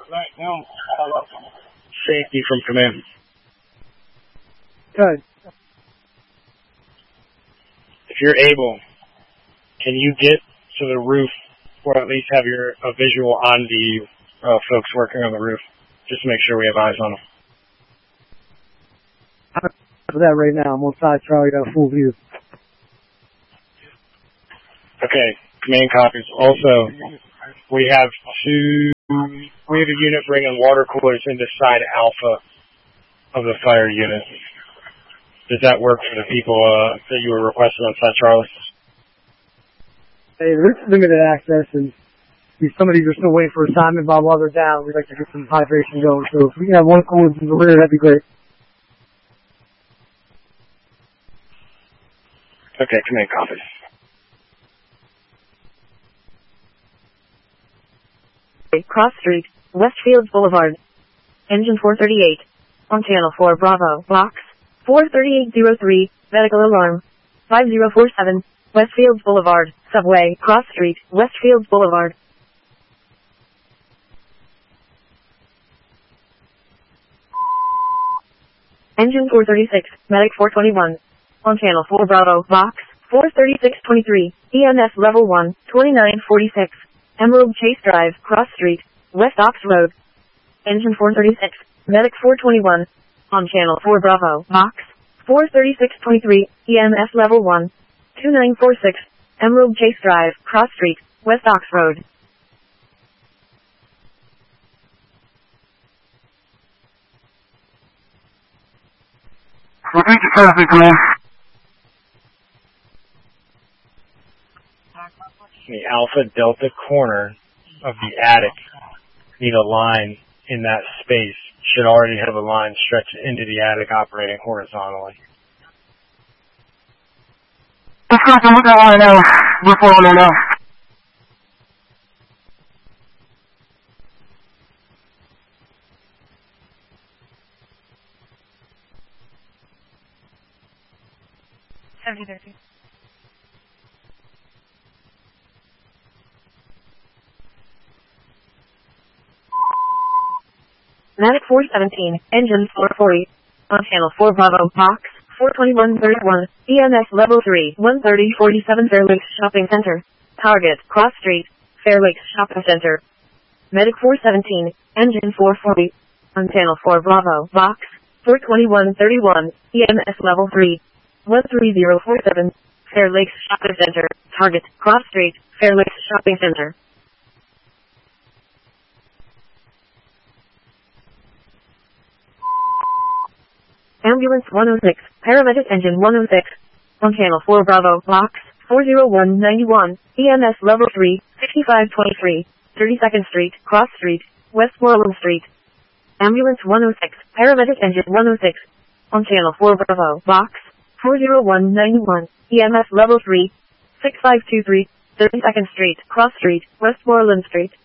Right now, safety from command. Good. If you're able, can you get to the roof or at least have a visual on the folks working on the roof? Just to make sure we have eyes on them. For that right now, I'm on side Charlie, got a full view. Okay, command copies. Also, we have a unit bringing water coolers into side alpha of the fire unit. Does that work for the people that you were requesting on side Charlie? Hey, there's limited access, and some of these are still waiting for assignment, but while they're down, we'd like to get some hydration going. So if we can have one cooler in the rear, that'd be great. Okay, command copies. Cross Street, Westfields Boulevard. Engine 438. On Channel 4 Bravo, Box 43803, medical alarm. 5047, Westfields Boulevard, Subway, Cross Street, Westfields Boulevard. Engine 436, Medic 421. On Channel 4 Bravo, Box 43623, EMS Level 1, 2946. Emerald Chase Drive, Cross Street, West Ox Road. Engine 436, Medic 421. On Channel 4 Bravo, Box 43623, EMS Level 1, 2946. Emerald Chase Drive, Cross Street, West Ox Road. Repeat the traffic, command. The Alpha Delta corner of the attic need a line in that space. Should already have a line stretched into the attic operating horizontally. Discussing with that line now. Before on now. Medic 417, Engine 440. On Channel 4 Bravo, Box 42131, EMS Level 3, 13047 Fair Lakes Shopping Center. Target, Cross Street, Fair Lakes Shopping Center. Medic 417, Engine 440. On Channel 4 Bravo, Box 42131, EMS Level 3, 13047, Fair Lakes Shopping Center. Target, Cross Street, Fair Lakes Shopping Center. Ambulance 106, Paramedic Engine 106. On Channel 4 Bravo, Box 40191, EMS Level 3, 6523, 32nd Street, Cross Street, Westmoreland Street. Ambulance 106, Paramedic Engine 106. On Channel 4 Bravo, Box 40191, EMS Level 3, 6523, 32nd Street, Cross Street, Westmoreland Street.